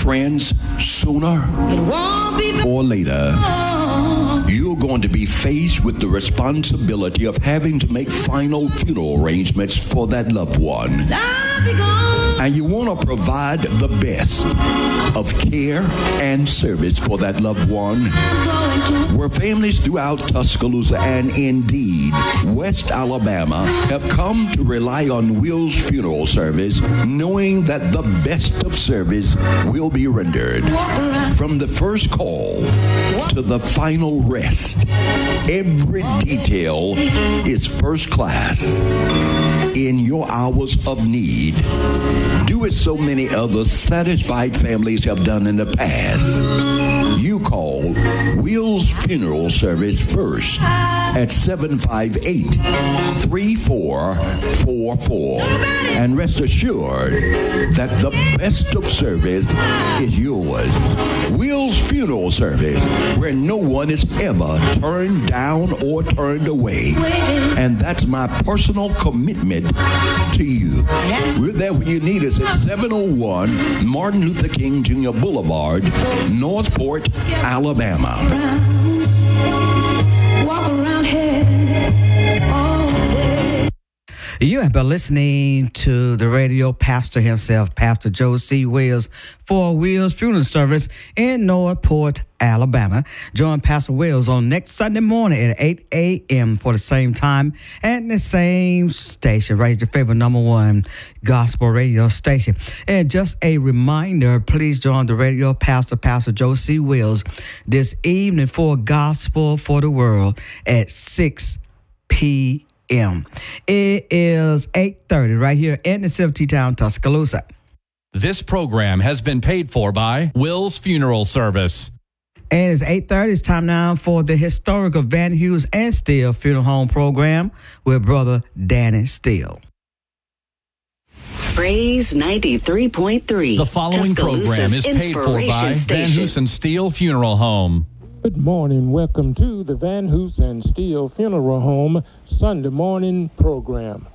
Friends, sooner or later, you're going to be faced with the responsibility of having to make final funeral arrangements for that loved one. And you want to provide the best of care and service for that loved one. Where families throughout Tuscaloosa and indeed West Alabama have come to rely on Will's Funeral Service, knowing that the best of service will be rendered. From the first call to the final rest, every detail is first class. In your hours of need, do as so many other satisfied families have done in the past. You call Will's Funeral Service first at 758-3444. And rest assured that the best of service is yours. Will's Funeral Service, where no one is ever turned down or turned away. And that's my personal commitment to you. We're there when you need us at 701 Martin Luther King Jr. Boulevard, Northport, Alabama. Walk around heaven all day. You have been listening to the radio pastor himself, Pastor Joe C. Wills, for Will's Funeral Service in Northport, Alabama. Join Pastor Wills on next Sunday morning at 8 a.m. for the same time and the same station. Raise your favorite number one gospel radio station. And just a reminder, please join the radio pastor, Pastor Joe C. Wills, this evening for Gospel for the World at 6 p.m. It is 8:30 right here in the city town, Tuscaloosa. This program has been paid for by Will's Funeral Service. And it's 8:30. It's time now for the historical Van Hughes and Steele Funeral Home program with Brother Danny Steele. Praise 93.3. The following program is paid for by Van Hughes and Steele Funeral Home. Good morning. Welcome to the Van Hoosen Steele Funeral Home Sunday morning program.